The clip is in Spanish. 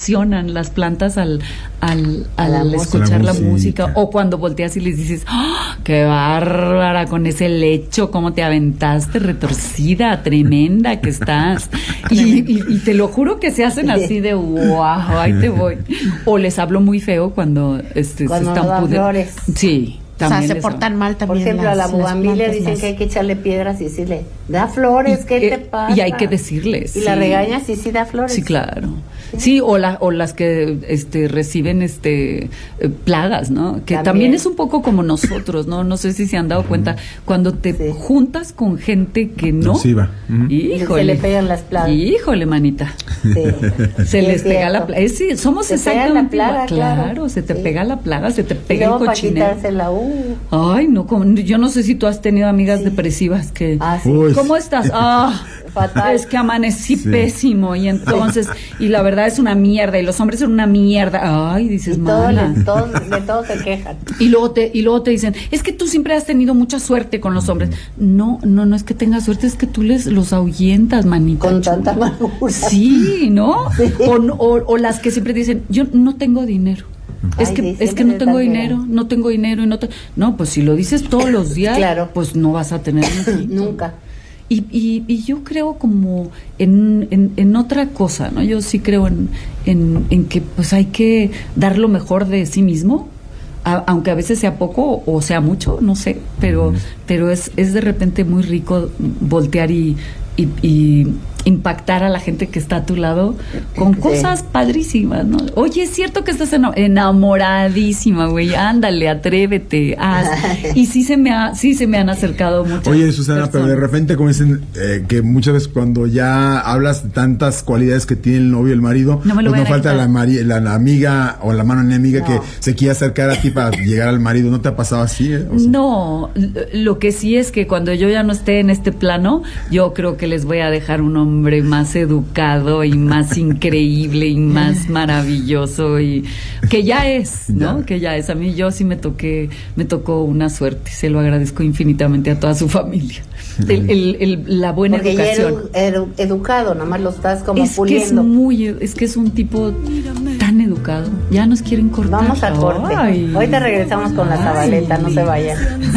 reaccionan las plantas al escuchar la música, o cuando volteas y les dices, ¡oh, qué bárbara con ese lecho, cómo te aventaste, retorcida, tremenda que estás! Y te lo juro que se hacen así de wow, ahí te voy. O les hablo muy feo cuando se están flores. Sí. O sea, se portan mal también. Por ejemplo, a la bugambilia dicen que hay que echarle piedras y decirle, da flores, ¿qué te pasa? Y hay que decirles. Y la regañas y sí da flores. Sí, claro. Sí, o las que reciben plagas, ¿no? Que también es un poco como nosotros, ¿no? No sé si se han dado cuenta. Cuando te juntas con gente que no... Nociva. Híjole. Se le pegan las plagas. Híjole, manita. Sí. Se les pega la plaga. Sí, somos exactamente... la plaga, claro, se te pega la plaga, se te pega el cochinero. Para quitársela, Ay, no, yo no sé si tú has tenido amigas depresivas que... sí. ¿Cómo estás? Fatal. Es que amanecí pésimo y entonces, y la verdad es una mierda y los hombres son una mierda. Ay, dices, mala. De todo se quejan. Y luego te dicen, es que tú siempre has tenido mucha suerte con los hombres. No es que tengas suerte, es que tú los ahuyentas, manita. Con tanta amargura. Sí, ¿no? Sí. O las que siempre dicen, yo no tengo dinero. Es que no tengo dinero, no, pues si lo dices todos los días, claro, pues no vas a tener nunca. Y yo creo como en otra cosa, ¿no? Yo sí creo en que pues hay que dar lo mejor de sí mismo, aunque a veces sea poco o sea mucho, no sé, pero es de repente muy rico voltear y impactar a la gente que está a tu lado con cosas padrísimas, ¿no? Oye, es cierto que estás enamoradísima, güey, ándale, atrévete, y sí se me han acercado muchas Oye, Susana, personas. pero de repente como dicen que muchas veces cuando ya hablas de tantas cualidades que tiene el novio y el marido, no falta la amiga o la mano enemiga que se quiere acercar a ti para llegar al marido. ¿No te ha pasado así? O sea, no, lo que sí es que cuando yo ya no esté en este plano, yo creo que les voy a dejar un hombre más educado y más increíble y más maravilloso, y que ya es, ¿no? Que ya es. A mí yo sí me tocó una suerte, se lo agradezco infinitamente a toda su familia. La buena educación. Porque ya educado, nomás lo estás como puliendo. Es que es un tipo tan educado. Ya nos quieren cortar. Vamos a corte. Ahorita regresamos con la Zabaleta, no se vayan.